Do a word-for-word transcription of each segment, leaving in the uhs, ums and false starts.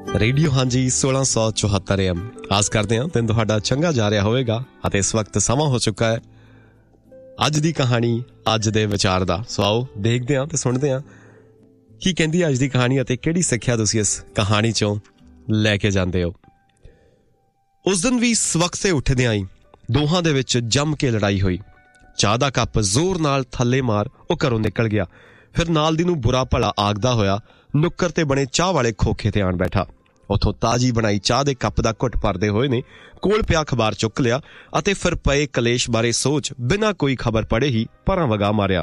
Radio हाँ जी सोलह सौ चौहत्तर एम आस करते हैं दिन तुहाडा चंगा जा रहा होगा। इस वक्त समा हो चुका है अज दी कहानी अज दे विचार दा। सो आओ देखते हैं ते सुनते हैं की कहंदी अज दी कहानी अते किहड़ी सिक्ख्या तुसीं इस कहानी चों लैके जांदे हो। उस दिन भी सवखते उठदियां ही दोहां दे विच जम के लड़ाई हुई। चाह दा कप जोर नाल थल्ले मार ओ घरों निकल गया। फिर नाल दी नूं बुरा भला आखदा होया नुक्कर ते बने चाह वाले खोखे ते आण बैठा। उथों ताजी बनाई चाह दे कप दा घुट भरदे होए ने कोल पिया अखबार चुक लिया अते फिर पए कलेश बारे सोच बिना कोई खबर पढ़े ही परां वगा मारिया।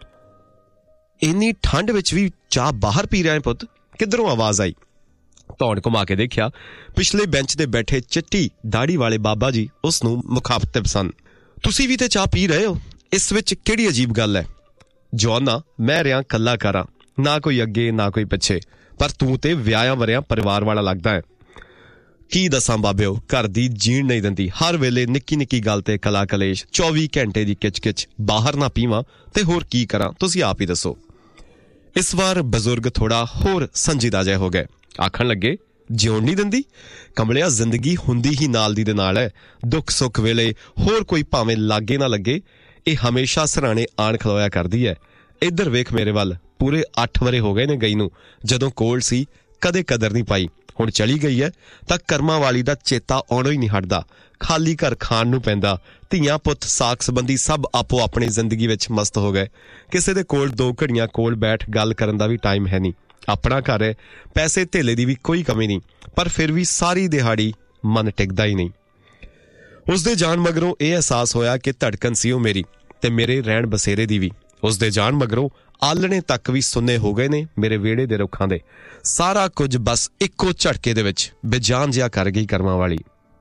इन्नी ठंड विच भी चाह बाहर पी रहे पुत, किधरों आवाज आई। धौन घुमा के देखिया पिछले बेंच ते बैठे चिट्टी दाड़ी वाले बाबा जी उसनूं मुखातब सन। तुसीं भी ते चाह पी रहे हो, इस विच किहड़ी अजीब गल है। जवाना मैं रिया कल्ला करा, ना कोई अगे ना कोई पिछे, पर तू ते विआया वरिया परिवार वाला लगदा है। की दसां बाबिओ, घर दी जीण नहीं दिंदी, हर वेले निक्की निक्की गल ते कला कलेश, चौबी घंटे दी किच किच, बाहर ना पीवां ते होर की करां, तुसीं आप ही दसो। इस वार बजुर्ग थोड़ा होर संजीदा जिहा हो गए। आखण लगे जिउण नहीं दिंदी, कमलिया जिंदगी हुंदी ही नाल दी दे नाल है। दुख सुख वेले होर कोई भावें लागे ना लगे, ये हमेशा सराणे आण खलोया करदी है। इधर वेख मेरे वल, पूरे अठ वरे हो गए ने गई नूं, जदों कोल सी कदे कदर नहीं पाई, हुण चली गई है तां कर्मां वाली दा चेता आउणों ही नहीं हटदा। खाली घर खाण नूं पैंदा, धीआं पुੱਤ साक संबंधी सब आपो अपनी जिंदगी विच मस्त हो गए। किसे दे कोल दो घड़ियां कोल बैठ गल करन दा भी टाइम है नहीं। अपना घर है, पैसे धेले दी भी कोई कमी नहीं, पर फिर भी सारी दिहाड़ी मन टिकदा ही नहीं। उस दे जान मगरों यह एहसास होया कि धड़कन सी ਉਹ मेरी ते मेरे रहन बसेरे दी भी। उस दे जान मगरों आलने तक भी सुन्ने हो गए ने मेरे वेड़े दे रुखां दे। सारा कुछ बस इक्को झटके दे विच बेजान जिहा कर गई कर्मां वाली।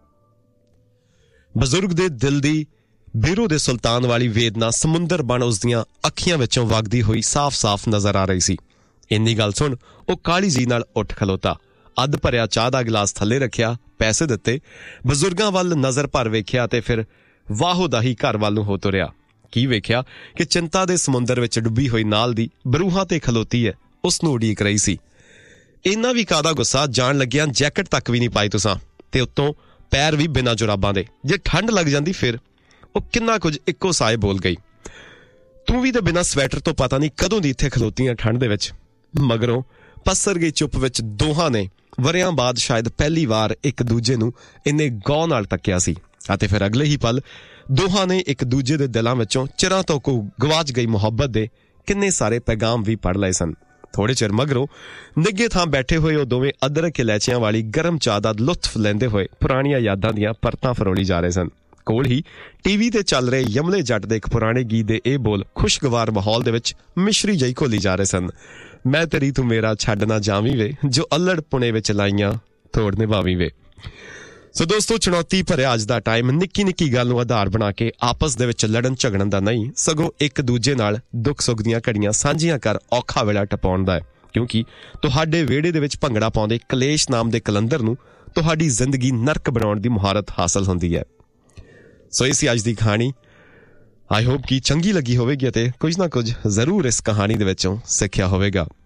बजुर्ग दे दिल दी बीरो दे सुल्तान वाली वेदना समुंदर बन उस दियां अखियां विचों वगदी होई साफ साफ नजर आ रही सी। इन्नी गल सुन ਉਹ ਕਾਲੀ जी नाल उठ खलोता, अध भरिया चाह दा गिलास थल्ले रखिया, पैसे दिते, बजुर्गां वल नजर भर वेख्या ते फिर वाहो दा ही घर वल नूं हो तुरिया। की वेख्या कि चिंता दे समुंदर विच डुੱਬੀ होई नाल दी बरूहां ते खलोती है, उस नूं उडीक रही सी। इन्ना भी कादा गुस्सा, जान लगिया जैकेट तक भी नहीं पाई तुसां, ते उत्तों पैर भी बिना जुराबां दे। जे ठंड लग जांदी फिर ਉਹ किन्ना कुछ इक्को साए बोल गई। तू भी ते बिना स्वैटर तो पता नहीं कदों दी इत्थे खलोतीआं ठंड दे विच। मगरों पसर गई चुप विच दोहां ने वरियां बाद शायद पहली वार एक दूजे नूं इन्ने गौर नाल तक्किया सी अते फिर अगले ही पल दोहां ने एक दूजे दे दिलां विचों चिरां तो को गवाच गई मुहब्बत दे किन्ने सारे पैगाम भी पढ़ लए सन। थोड़े चिर मगरों निੱਘੇ थां बैठे हुए ਉਹ ਦੋਵੇਂ अदरक इलायचियां वाली गरम चाह दा लुत्फ लैंदे होए पुराणियां यादां ਦੀਆਂ परतां फरोली जा रहे सन। ਕੋਲ ਹੀ ਟੀਵੀ ਤੇ ਚੱਲ ਰਹੇ ਯਮਲੇ ਜੱਟ ਦੇ ਇੱਕ ਪੁਰਾਣੇ ਗੀਤ ਦੇ ਇਹ ਬੋਲ ਖੁਸ਼ਗਵਾਰ ਮਾਹੌਲ ਦੇ ਵਿੱਚ ਮਿਸ਼ਰੀ ਜਈ ਘੋਲੀ ਜਾ ਰਹੇ ਸਨ। ਮੈਂ ਤੇਰੀ ਤੂੰ ਮੇਰਾ ਛੱਡ ਨਾ ਜਾਵੀਂ ਵੇ, ਜੋ ਅਲੜ ਪੁਣੇ ਵਿੱਚ ਲਾਈਆਂ ਤੋੜ ਨਿਭਾਵੀਂ ਵੇ। ਸੋ ਦੋਸਤੋ, ਚੁਣੌਤੀ ਭਰਿਆ ਅੱਜ ਦਾ ਟਾਈਮ ਨਿੱਕੀ ਨਿੱਕੀ ਗੱਲ ਨੂੰ ਆਧਾਰ ਬਣਾ ਕੇ ਆਪਸ ਦੇ ਵਿੱਚ ਲੜਨ ਝਗੜਨ ਦਾ ਨਹੀਂ, ਸਗੋਂ ਇੱਕ ਦੂਜੇ ਨਾਲ ਦੁੱਖ ਸੁੱਖ ਦੀਆਂ ਘੜੀਆਂ ਸਾਂਝੀਆਂ ਕਰ ਔਖਾ ਵੇਲਾ ਟਪਾਉਣ ਦਾ ਹੈ। ਕਿਉਂਕਿ ਤੁਹਾਡੇ ਵਿਹੜੇ ਦੇ ਵਿੱਚ ਭੰਗੜਾ ਪਾਉਂਦੇ ਕਲੇਸ਼ ਨਾਮ ਦੇ ਕਲੰਦਰ ਨੂੰ ਤੁਹਾਡੀ ਜ਼ਿੰਦਗੀ ਨਰਕ ਬਣਾਉਣ ਦੀ ਮੁਹਾਰਤ ਹਾਸਲ ਹੁੰਦੀ ਹੈ। ਸੋ ਇਹ ਸੀ ਅੱਜ ਦੀ ਕਹਾਣੀ। ਆਈ ਹੋਪ ਕਿ ਚੰਗੀ ਲੱਗੀ ਹੋਵੇਗੀ ਅਤੇ ਕੁਝ ਨਾ ਕੁਝ ਜ਼ਰੂਰ ਇਸ ਕਹਾਣੀ ਦੇ ਵਿੱਚੋਂ ਸਿੱਖਿਆ ਹੋਵੇਗਾ।